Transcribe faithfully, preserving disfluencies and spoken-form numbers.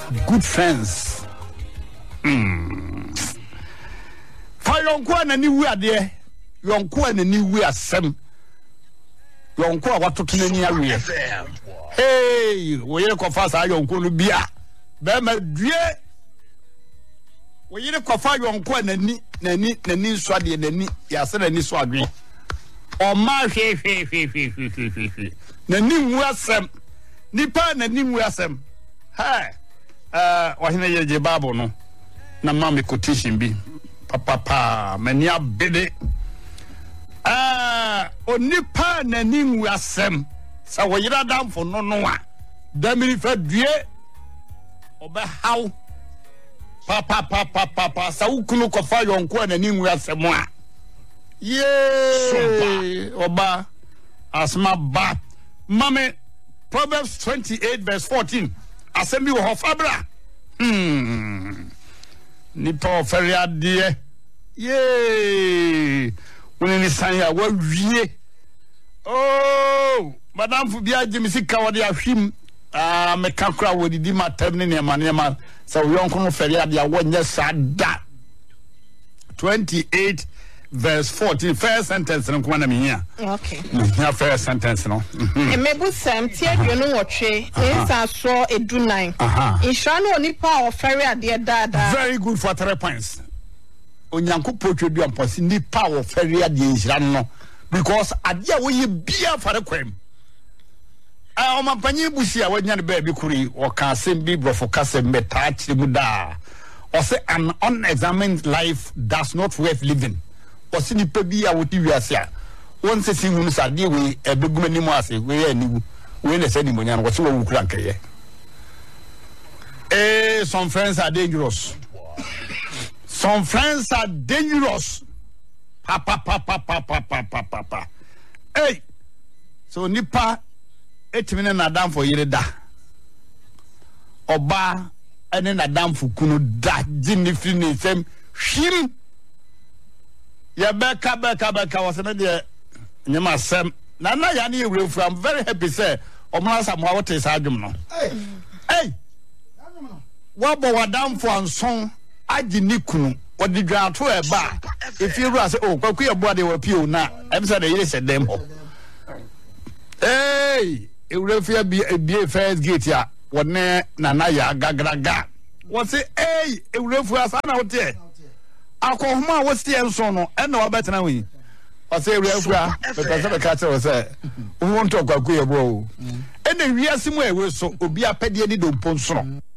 good friends. Hmm. For yonko na ni wu ade, yonko na ni wu asem. Yonko a watoto na ni awe. Hey, wo yire kofa sa yonko no bia. Be ma due. Wo yire kofa yonko na ni na ni na ni so ade na ni ya se na ni so adwe. O ma hwe hwe hwe hwe hwe hwe. Na ni wu asem. Nipa na ni wu asem. Ha. Uh, wahina yeje babo no na mama quotation bi papa pa mani abede ah onipa na ni nwu asem sa wo yira damfo no no a damiri fa due oba haw papa papa papa sa ukunu ko fa yonko na ni nwu asem a ye oba asma ba mame Proverbs twenty-eight verse fourteen Assembly wo hofabra hmm nipa oferia de ye woni ni san ya wa wie oh madam fu bia je misika wo de ahwim ah me kakra wo di matam ne ne ma ne ma so yonko no feria de wo nya sada twenty-eight verse fourteen first sentence no kuma na me hia okay na first sentence no e mebu sam tie dwenu wotwe insa so edu nine insha no nipa ofere ade dada very good for three points onyanko potwedu amposi nipa ofere ade insha no because ade a wo ye bia fare kwam ah o mapanyi busia wanya ne ba bi kuri o ka asem bi brofo kasem beta chiri mu da o say an unexamined life does not worth living o si nipa bi a woti wiase a won se si hunu sa de we ebeguma ni mu ase we ya niwu we na se ni monya no so wo kura nkaye eh some friends are dangerous some friends are dangerous pa pa pa pa pa pa pa pa pa hey so nipa etimi na dam for yire da oba ene na dam for kunu da jini fi ni sem him ya beka beka beka wasana de nyama sem na na ya ni ewrefu. I'm very happy say omra samwa what is adwum no hey hey wabo wadam for anson agi ni kunu odi dwa to e ba if you say oh kwaku ye boade wa pio na em say de yire se dem ho hey ewrefu ya bi bi first gate ya wona na na ya gagraga wo say hey ewrefu asa na hote akohoma wo stie nso no e na wabetena wi o say ewrefu a because be ka tell say won to kwaku ye bo e na wiase mu ewe so obi apede ni do ponso